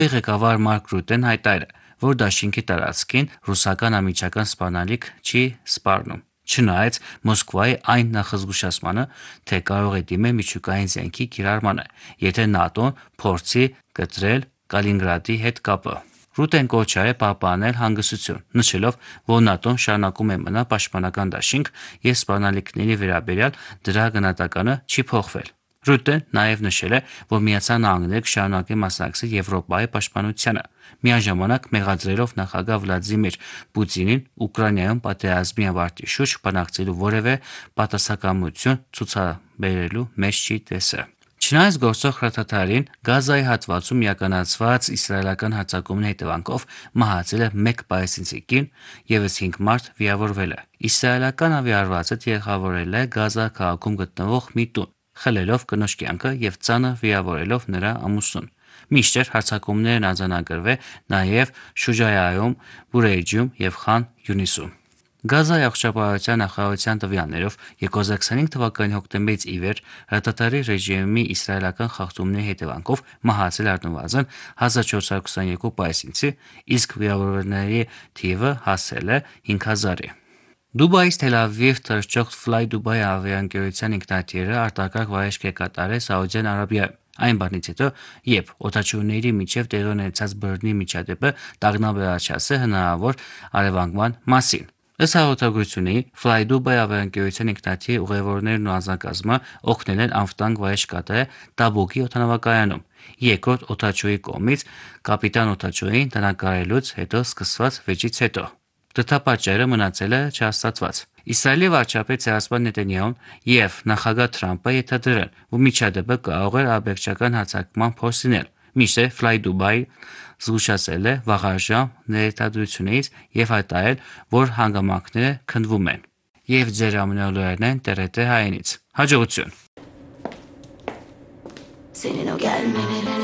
Ղեկավար Մարկ Ռուտեն հայտարարել է, որ դաշինքի տարածքին ռուսական անմիջական սպառնալիք չի սպառնում, չնայած Մոսկվայի այն նախազգուշացմանը, թե կարող է դիմել միջուկային զենքի կիրառմանը, եթե ՆԱՏՕ-ն փորձի կտրել Կալինինգրադի հետ կապը։ Ռուտեն կոչ արել պահպանել հանգստություն, նշելով, որ ՆԱՏՕ-ն շարունակում է մնալ պաշտպանական դաշինք և սպառնալիքների վերաբերյալ դրա գնահատականը չի փոխվել։ Ռուտեն նաև նշել է, որ Միացյալ Նահանգները կշարունակի մասնակցել Եվրոպայի պաշտպանությանը, միաժամանակ մեղադրելով նախագահ Վլադիմիր Պուտինին Ուկրաինայում պատերազմի ավարտի շուրջ բանակցելու որևէ պատասխանատվություն ցուցաբերելու մեջ չի տեսել։ Չնայած գործող հրթիռային Գազայի հատվածում իրականացված իսրայելական հարձակումների հետևանքով մահացել է 1 պալեստինցի կին, ևս 5 մարդ վիրավորվել է։ Իսրայելական ավիաառվածը տեղավորել է Գազա քաղաքում գտնվող մի տուն, խլելով կնոջ կյանքը և ծանր վիրավորելով նրա ամուսնուն։ Մինչդեռ հարձակումներ են արձանագրվել նաև Շուջայաում, Բուրեջում և Խան Յունիսում։ Գազայի առողջապահության նախարարության տվյալներով 2025 թվականի հոկտեմբերից ի վեր հրթիռի ռեժիմի իսրայելական խախտումների հետևանքով մահացել առնվազն 1422 պալեստինցի, իսկ վիրավորվողների թիվը հասել է 5000-ի։ Դուբայից Թել Ավիվ թռչող Fly Dubai ավիաընկերության ինքնաթիռը արտակարգ վարժեք է կատարել Սաուդյան Արաբիայում, այն բանից հետո, երբ օդաչուների միջև տեղի ունեցած բռնի միջադեպը տագնապելաչացրել է հնարավոր առևանգման մասին։ Ըստ հաղորդագրությունների, Fly Dubai ավիաընկերության ինքնաթիռի ուղևորներն ու անձնակազմը օգնել են անվտանգ վարժ կատարել Տաբուկի օդանավակայանում, երկրորդ օդաչուի կողմից կապիտան օդաչուին դանակահարելուց հետո սկսված վեճից հետո։ Դրդապատճառը մնացել է չհաստատված։ Իսրայելի վարչապետ Սեյասպան Նեթանյահուն և նախագահ Թրամփը ենթադրել են, որ միջադեպը կարող էր ահաբեկչական հարձակման փորձ լինել, մինչդեռ Fly Dubai-ը զգուշացել է վաղաժամ ներդրությունից և հայտարարել, որ հանգամանքները քննվում են։ Եվ ձեր ամենալուրերն TRT հայերենից։ Հաջողություն։